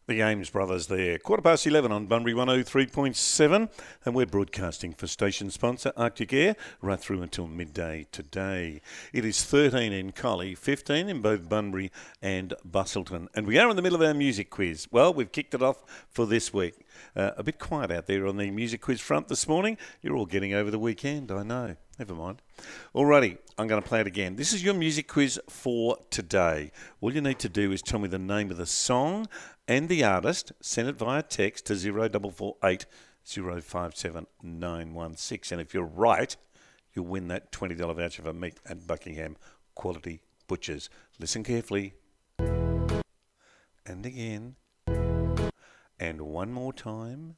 The Ames Brothers there. 11:15 on Bunbury 103.7, and we're broadcasting for station sponsor Arctic Air right through until midday today. It is 13 in Collie, 15 in both Bunbury and Busselton, and we are in the middle of our music quiz. Well, we've kicked it off for this week. A bit quiet out there on the music quiz front this morning. You're all getting over the weekend, I know. Never mind. Alrighty, I'm going to play it again. This is your music quiz for today. All you need to do is tell me the name of the song and the artist. Send it via text to 0448 057 916. And if you're right, you'll win that $20 voucher for meat at Buckingham Quality Butchers. Listen carefully. And again. And one more time.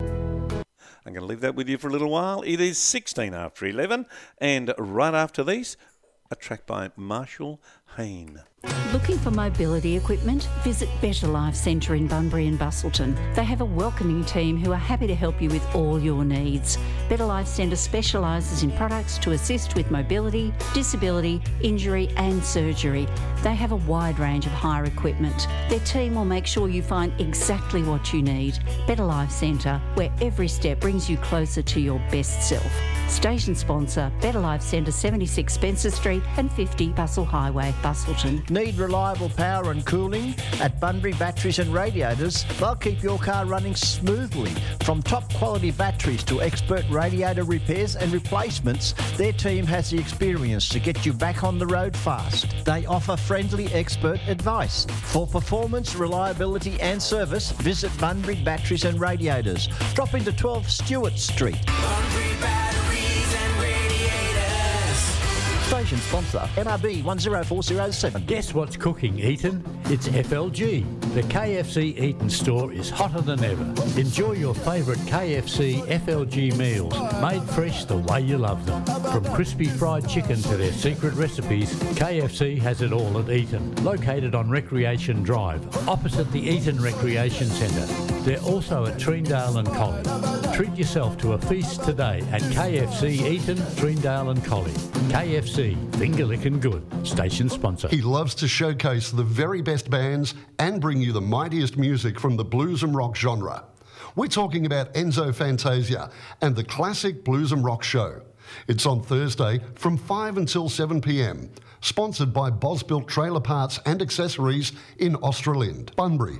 I'm going to leave that with you for a little while. It is 16 after 11, and right after these, a track by Marshall Hain. Looking for mobility equipment? Visit Better Life Centre in Bunbury and Busselton. They have a welcoming team who are happy to help you with all your needs. Better Life Centre specialises in products to assist with mobility, disability, injury and surgery. They have a wide range of hire equipment. Their team will make sure you find exactly what you need. Better Life Centre, where every step brings you closer to your best self. Station sponsor, Better Life Centre, 76 Spencer Street and 50 Bustle Highway, Busselton. Need reliable power and cooling? At Bunbury Batteries and Radiators, they'll keep your car running smoothly. From top quality batteries to expert radiator repairs and replacements, their team has the experience to get you back on the road fast. They offer friendly expert advice. For performance, reliability and service, visit Bunbury Batteries and Radiators. Drop into 12 Stewart Street. Bunbury Batteries and Radiators. Station sponsor, MRB 10407. Guess what's cooking, Eaton? It's FLG. The KFC Eaton store is hotter than ever. Enjoy your favourite KFC FLG meals, made fresh the way you love them. From crispy fried chicken to their secret recipes, KFC has it all at Eaton. Located on Recreation Drive, opposite the Eaton Recreation Centre. They're also at Treendale and Collie. Treat yourself to a feast today at KFC Eaton, Treendale and Collie. KFC, finger licking good. Station sponsor. He loves to showcase the very best bands and bring you the mightiest music from the blues and rock genre. We're talking about Enzo Fantasia and the Classic Blues and Rock Show. It's on Thursday from 5 until 7 p.m. Sponsored by Bosbuilt Trailer Parts and Accessories in Australind. Bunbury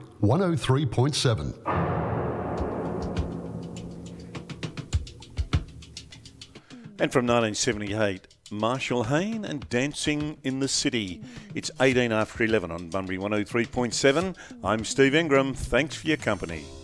103.7. And from 1978, Marshall Hain and Dancing in the City. It's 18 after 11 on Bunbury 103.7. I'm Steve Ingram. Thanks for your company.